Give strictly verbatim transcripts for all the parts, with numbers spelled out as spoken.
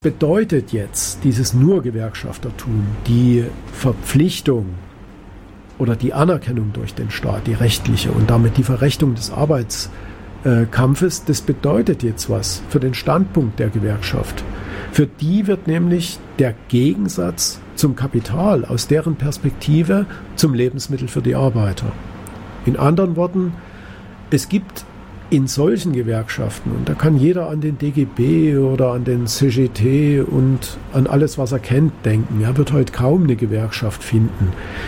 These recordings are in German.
bedeutet jetzt dieses nur Gewerkschaftertum, die Verpflichtung oder die Anerkennung durch den Staat, die rechtliche und damit die Verrechtung des Arbeitskampfes, das bedeutet jetzt was für den Standpunkt der Gewerkschaft. Für die wird nämlich der Gegensatz zum Kapital aus deren Perspektive zum Lebensmittel für die Arbeiter. In anderen Worten, es gibt in solchen Gewerkschaften, und da kann jeder an den D G B oder an den C G T und an alles, was er kennt, denken. Er wird heute kaum eine Gewerkschaft finden,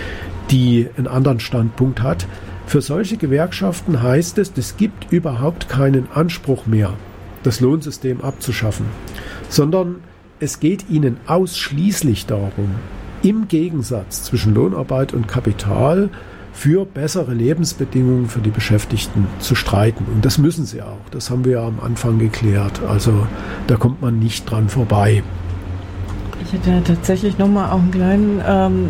die einen anderen Standpunkt hat. Für solche Gewerkschaften heißt es, es gibt überhaupt keinen Anspruch mehr, das Lohnsystem abzuschaffen, sondern es geht ihnen ausschließlich darum, im Gegensatz zwischen Lohnarbeit und Kapital für bessere Lebensbedingungen für die Beschäftigten zu streiten. Und das müssen sie auch. Das haben wir ja am Anfang geklärt. Also da kommt man nicht dran vorbei. Ich hätte ja tatsächlich nochmal auch einen kleinen ähm,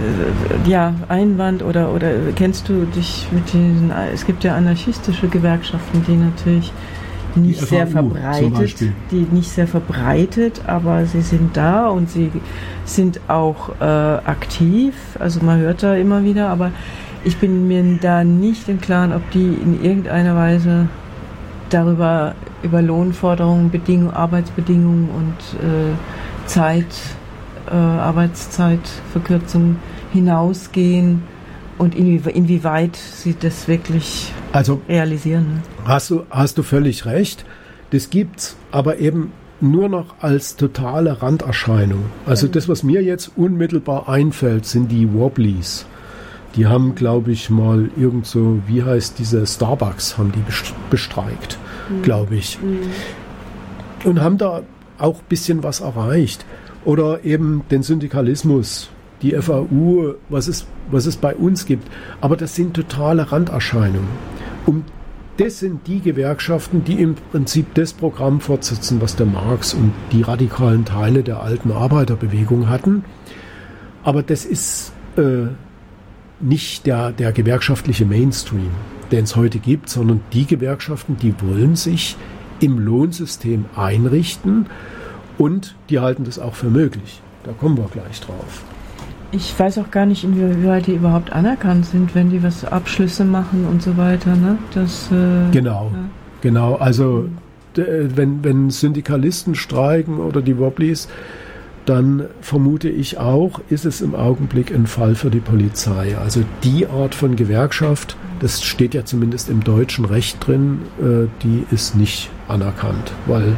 ja, Einwand oder, oder kennst du dich mit den, es gibt ja anarchistische Gewerkschaften, die natürlich nicht sehr verbreitet, die nicht sehr verbreitet, aber sie sind da und sie sind auch äh, aktiv. Also man hört da immer wieder, aber ich bin mir da nicht im Klaren, ob die in irgendeiner Weise darüber über Lohnforderungen, Bedingungen, Arbeitsbedingungen und äh, Zeit, äh, Arbeitszeitverkürzung hinausgehen und inwie, inwieweit sie das wirklich also, realisieren. Ne? Hast du, hast du völlig recht. Das gibt's, aber eben nur noch als totale Randerscheinung. Also das, was mir jetzt unmittelbar einfällt, sind die Wobblies. Die haben, glaube ich, mal irgend so, wie heißt diese Starbucks, haben die bestreikt, mhm. glaube ich. Mhm. Und haben da auch ein bisschen was erreicht. Oder eben den Syndikalismus, die F A U, was es, was es bei uns gibt. Aber das sind totale Randerscheinungen. Um, das sind die Gewerkschaften, die im Prinzip das Programm fortsetzen, was der Marx und die radikalen Teile der alten Arbeiterbewegung hatten. Aber das ist äh, nicht der, der gewerkschaftliche Mainstream, den es heute gibt, sondern die Gewerkschaften, die wollen sich im Lohnsystem einrichten und die halten das auch für möglich. Da kommen wir gleich drauf. Ich weiß auch gar nicht, inwieweit die überhaupt anerkannt sind, wenn die was Abschlüsse machen und so weiter. Ne? Das, äh, genau, ja. genau. Also d- wenn, wenn Syndikalisten streiken oder die Wobblies, dann vermute ich auch, ist es im Augenblick ein Fall für die Polizei. Also die Art von Gewerkschaft, das steht ja zumindest im deutschen Recht drin, äh, die ist nicht anerkannt, weil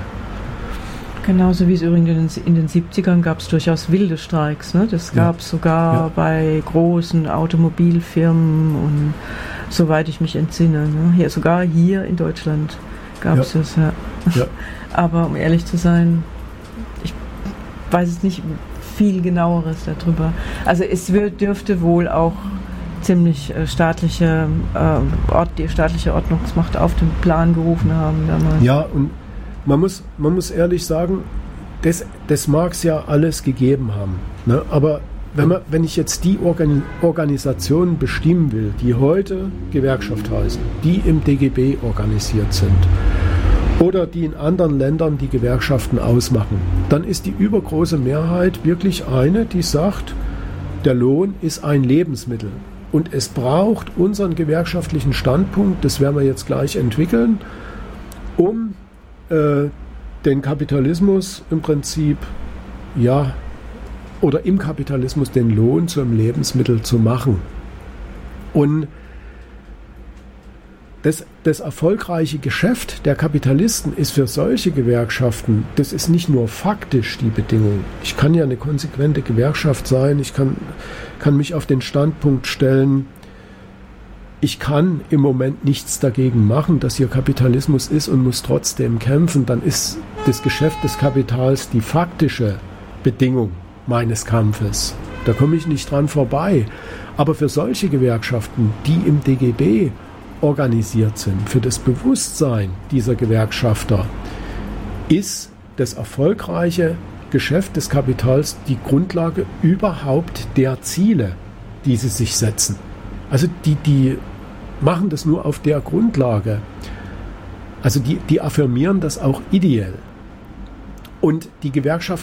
genauso wie es übrigens in den siebzigern gab es durchaus wilde Streiks. Ne? Das gab es ja. sogar ja. bei großen Automobilfirmen und soweit ich mich entsinne. Ne? Hier, sogar hier in Deutschland gab es ja. das. Ja. Ja. Aber um ehrlich zu sein, ich weiß es nicht viel genaueres darüber. Also es wird, dürfte wohl auch ziemlich äh, staatliche, äh, Ort, die staatliche Ordnungsmacht auf den Plan gerufen haben damals. Ja, und Man muss, man muss ehrlich sagen, das, das mag es ja alles gegeben haben. Ne? Aber wenn, man, wenn ich jetzt die Organ, Organisationen bestimmen will, die heute Gewerkschaft heißen, die im D G B organisiert sind oder die in anderen Ländern die Gewerkschaften ausmachen, dann ist die übergroße Mehrheit wirklich eine, die sagt, der Lohn ist ein Lebensmittel. Und es braucht unseren gewerkschaftlichen Standpunkt, das werden wir jetzt gleich entwickeln, um den Kapitalismus im Prinzip, ja, oder im Kapitalismus den Lohn zum Lebensmittel zu machen. Und das, das erfolgreiche Geschäft der Kapitalisten ist für solche Gewerkschaften, das ist nicht nur faktisch die Bedingung. Ich kann ja eine konsequente Gewerkschaft sein, ich kann, kann mich auf den Standpunkt stellen, ich kann im Moment nichts dagegen machen, dass hier Kapitalismus ist und muss trotzdem kämpfen, dann ist das Geschäft des Kapitals die faktische Bedingung meines Kampfes. Da komme ich nicht dran vorbei. Aber für solche Gewerkschaften, die im D G B organisiert sind, für das Bewusstsein dieser Gewerkschafter, ist das erfolgreiche Geschäft des Kapitals die Grundlage überhaupt der Ziele, die sie sich setzen. Also die, die machen das nur auf der Grundlage. Also die, die affirmieren das auch ideell. Und die Gewerkschaft